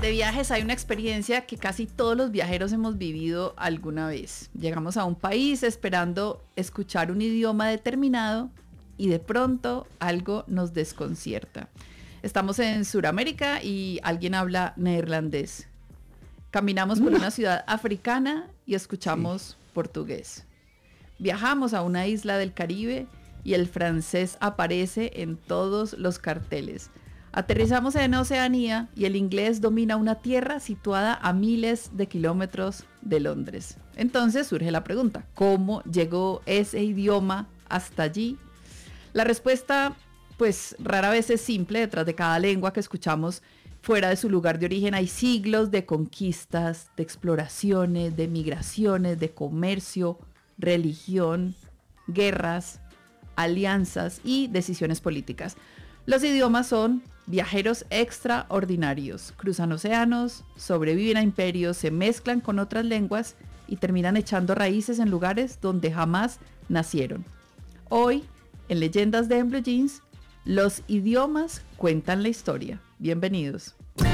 de viajes hay una experiencia que casi todos los viajeros hemos vivido alguna vez. Llegamos a un país esperando escuchar un idioma determinado y de pronto algo nos desconcierta. Estamos en Sudamérica y alguien habla neerlandés. Caminamos por una ciudad africana y escuchamos portugués. Viajamos a una isla del Caribe y el francés aparece en todos los carteles. Aterrizamos en Oceanía y el inglés domina una tierra situada a miles de kilómetros de Londres. Entonces surge la pregunta, ¿cómo llegó ese idioma hasta allí? La respuesta, pues rara vez es simple. Detrás de cada lengua que escuchamos fuera de su lugar de origen hay siglos de conquistas, de exploraciones, de migraciones, de comercio, religión, guerras, alianzas y decisiones políticas. Los idiomas son viajeros extraordinarios, cruzan océanos, sobreviven a imperios, se mezclan con otras lenguas y terminan echando raíces en lugares donde jamás nacieron. Hoy, en Leyendas de En Blue Jeans, los idiomas cuentan la historia. Bienvenidos.